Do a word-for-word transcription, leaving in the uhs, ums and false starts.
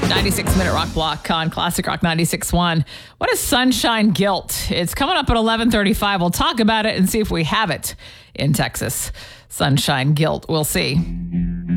ninety-six minute rock block on Classic Rock ninety-six point one. What is sunshine guilt? It's coming up at eleven thirty-five. We'll talk about it and see if we have it in Texas. Sunshine guilt. We'll see.